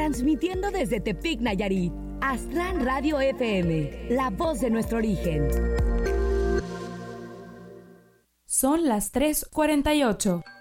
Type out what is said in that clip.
transmitiendo desde Tepic, Nayarit. Aztlán Radio FM, la voz de nuestro origen. Son las 3:48.